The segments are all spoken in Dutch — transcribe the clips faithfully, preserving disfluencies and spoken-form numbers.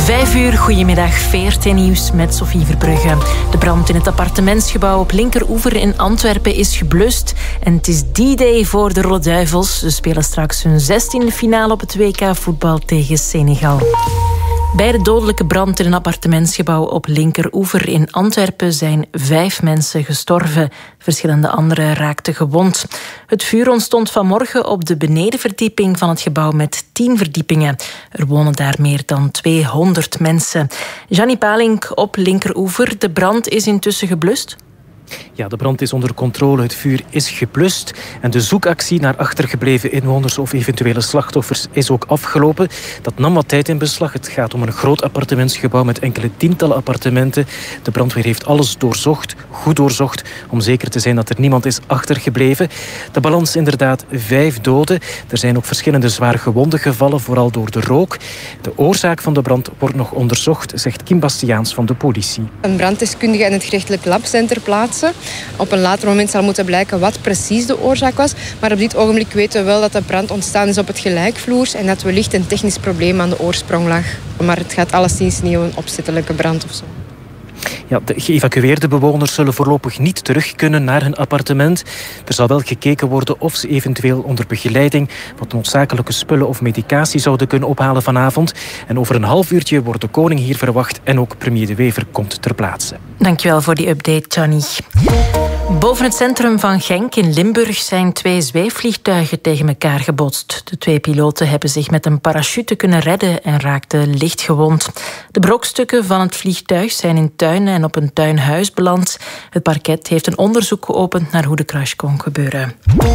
Vijf uur, goedemiddag, V R T Nieuws met Sophie Verbrugge. De brand in het appartementsgebouw op Linkeroever in Antwerpen is geblust. En het is D-Day voor de Rode Duivels. Ze spelen straks hun zestiende finale op het W K voetbal tegen Senegal. Bij de dodelijke brand in een appartementsgebouw op Linkeroever in Antwerpen zijn vijf mensen gestorven. Verschillende anderen raakten gewond. Het vuur ontstond vanmorgen op de benedenverdieping van het gebouw met tien verdiepingen. Er wonen daar meer dan tweehonderd mensen. Gianni Palink op Linkeroever. De brand is intussen geblust. Ja, de brand is onder controle, het vuur is geblust en de zoekactie naar achtergebleven inwoners of eventuele slachtoffers is ook afgelopen. Dat nam wat tijd in beslag. Het gaat om een groot appartementsgebouw met enkele tientallen appartementen. De brandweer heeft alles doorzocht, goed doorzocht, om zeker te zijn dat er niemand is achtergebleven. De balans inderdaad vijf doden. Er zijn ook verschillende zwaar gewonden gevallen, vooral door de rook. De oorzaak van de brand wordt nog onderzocht, zegt Kim Bastiaans van de politie. Een branddeskundige en het gerechtelijk lab zijn ter plaatse. Op een later moment zal moeten blijken wat precies de oorzaak was. Maar op dit ogenblik weten we wel dat de brand ontstaan is op het gelijkvloers en dat wellicht een technisch probleem aan de oorsprong lag. Maar het gaat alleszins niet om een opzettelijke brand of zo. Ja, de geëvacueerde bewoners zullen voorlopig niet terug kunnen naar hun appartement. Er zal wel gekeken worden of ze eventueel onder begeleiding wat noodzakelijke spullen of medicatie zouden kunnen ophalen vanavond. En over een half uurtje wordt de koning hier verwacht en ook premier De Wever komt ter plaatse. Dankjewel voor die update, Gianni. Boven het centrum van Genk in Limburg zijn twee zweefvliegtuigen tegen elkaar gebotst. De twee piloten hebben zich met een parachute kunnen redden en raakten licht gewond. De brokstukken van het vliegtuig zijn in tuinen en op een tuinhuis beland. Het parket heeft een onderzoek geopend naar hoe de crash kon gebeuren.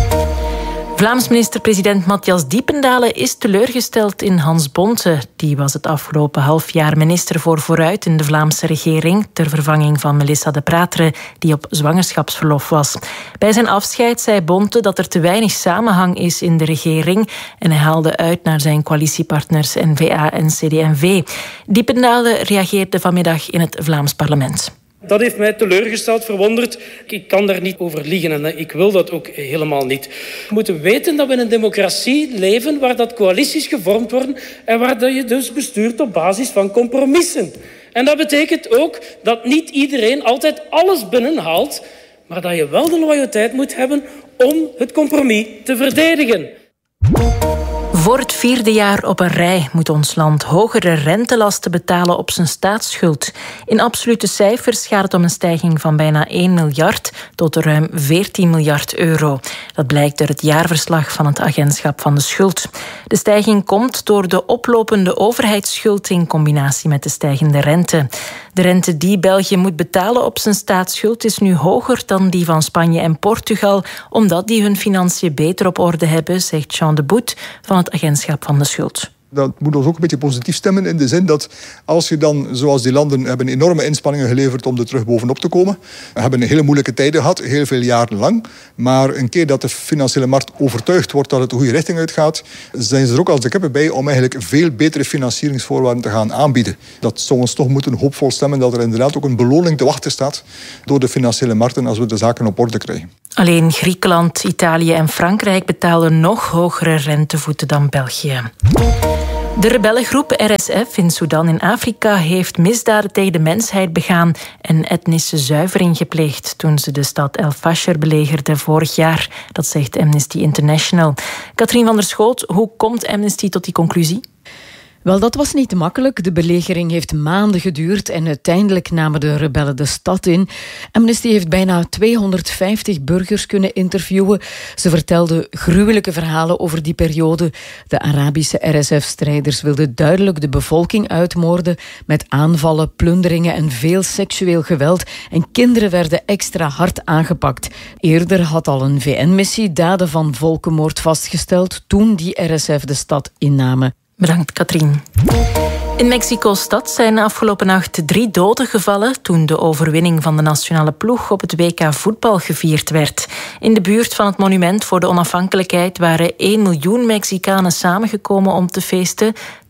Vlaams minister-president Matthias Diependalen is teleurgesteld in Hans Bonte. Die was het afgelopen half jaar minister voor Vooruit in de Vlaamse regering ter vervanging van Melissa de Praetre, die op zwangerschapsverlof was. Bij zijn afscheid zei Bonte dat er te weinig samenhang is in de regering en hij haalde uit naar zijn coalitiepartners N V A en C D en V. Diependalen reageerde vanmiddag in het Vlaams parlement. Dat heeft mij teleurgesteld, verwonderd. Ik kan daar niet over liegen en ik wil dat ook helemaal niet. We moeten weten dat we in een democratie leven waar dat coalities gevormd worden en waar dat je dus bestuurt op basis van compromissen. En dat betekent ook dat niet iedereen altijd alles binnenhaalt, maar dat je wel de loyaliteit moet hebben om het compromis te verdedigen. Voor het vierde jaar op een rij moet ons land hogere rentelasten betalen op zijn staatsschuld. In absolute cijfers gaat het om een stijging van bijna één miljard tot ruim veertien miljard euro. Dat blijkt uit het jaarverslag van het agentschap van de schuld. De stijging komt door de oplopende overheidsschuld in combinatie met de stijgende rente. De rente die België moet betalen op zijn staatsschuld is nu hoger dan die van Spanje en Portugal, omdat die hun financiën beter op orde hebben, zegt Jean de Boet van het agentschap van de schuld. Dat moet ons ook een beetje positief stemmen in de zin dat als je dan, zoals die landen hebben enorme inspanningen geleverd om er terug bovenop te komen. We hebben hele moeilijke tijden gehad, heel veel jaren lang. Maar een keer dat de financiële markt overtuigd wordt dat het de goede richting uitgaat, zijn ze er ook als de kippen bij om eigenlijk veel betere financieringsvoorwaarden te gaan aanbieden. Dat zou ons toch moeten hoopvol stemmen dat er inderdaad ook een beloning te wachten staat door de financiële markten als we de zaken op orde krijgen. Alleen Griekenland, Italië en Frankrijk betalen nog hogere rentevoeten dan België. De rebellengroep R S F in Sudan in Afrika heeft misdaden tegen de mensheid begaan en etnische zuivering gepleegd toen ze de stad El Fasher belegerden vorig jaar. Dat zegt Amnesty International. Katrien van der Schoot, hoe komt Amnesty tot die conclusie? Wel, dat was niet makkelijk. De belegering heeft maanden geduurd en uiteindelijk namen de rebellen de stad in. Amnesty heeft bijna tweehonderdvijftig burgers kunnen interviewen. Ze vertelden gruwelijke verhalen over die periode. De Arabische R S F-strijders wilden duidelijk de bevolking uitmoorden met aanvallen, plunderingen en veel seksueel geweld. En kinderen werden extra hard aangepakt. Eerder had al een V N-missie daden van volkenmoord vastgesteld toen die R S F de stad innamen. Bedankt, Katrien. In Mexico-stad zijn afgelopen nacht drie doden gevallen toen de overwinning van de nationale ploeg op het W K voetbal gevierd werd. In de buurt van het monument voor de onafhankelijkheid waren één miljoen Mexicanen samengekomen om te feesten.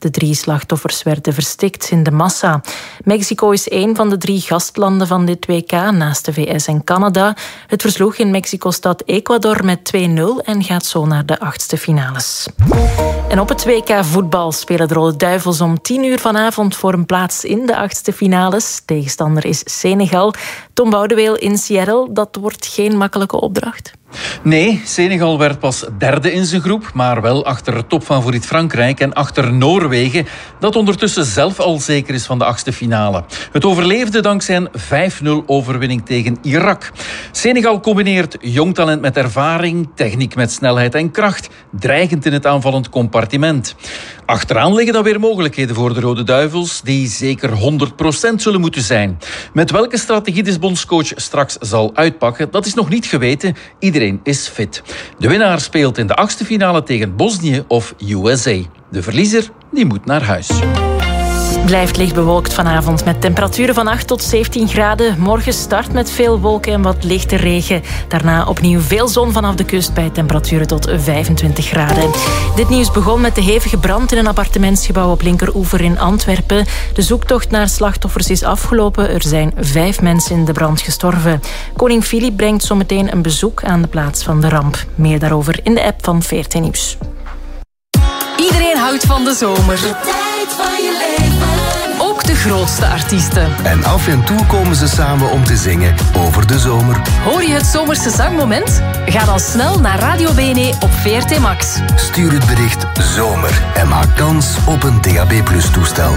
De drie slachtoffers werden verstikt in de massa. Mexico is een van de drie gastlanden van dit W K, naast de V S en Canada. Het versloeg in Mexico-stad Ecuador met twee nul en gaat zo naar de achtste finales. En op het W K voetbal spelen de Rode Duivels om tien uur vanavond voor een plaats in de achtste finales. Tegenstander is Senegal. Tom Boudeweel in Seattle, dat wordt geen makkelijke opdracht. Nee, Senegal werd pas derde in zijn groep, maar wel achter topfavoriet Frankrijk en achter Noorwegen, dat ondertussen zelf al zeker is van de achtste finale. Het overleefde dankzij een vijf nul overwinning tegen Irak. Senegal combineert jong talent met ervaring, techniek met snelheid en kracht, dreigend in het aanvallend compartiment. Achteraan liggen dan weer mogelijkheden voor de Rode Duivels, die zeker honderd procent zullen moeten zijn. Met welke strategie de bondscoach straks zal uitpakken, dat is nog niet geweten. Iedereen is fit. De winnaar speelt in de achtste finale tegen Bosnië of U S A. De verliezer, die moet naar huis. Blijft licht bewolkt vanavond met temperaturen van acht tot zeventien graden. Morgen start met veel wolken en wat lichte regen. Daarna opnieuw veel zon vanaf de kust bij temperaturen tot vijfentwintig graden. Dit nieuws begon met de hevige brand in een appartementsgebouw op Linkeroever in Antwerpen. De zoektocht naar slachtoffers is afgelopen. Er zijn vijf mensen in de brand gestorven. Koning Filip brengt zometeen een bezoek aan de plaats van de ramp. Meer daarover in de app van V R T Nieuws. Iedereen houdt van de zomer. De tijd van je leven. Ook de grootste artiesten. En af en toe komen ze samen om te zingen over de zomer. Hoor je het zomerse zangmoment? Ga dan snel naar Radio B N E op V R T Max. Stuur het bericht zomer en maak kans op een D A B plus toestel.